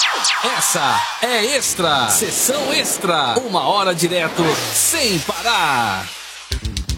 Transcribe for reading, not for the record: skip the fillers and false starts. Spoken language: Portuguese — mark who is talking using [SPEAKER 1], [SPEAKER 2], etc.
[SPEAKER 1] Essa é Extra. Sessão Extra. 1 hora direto, sem parar.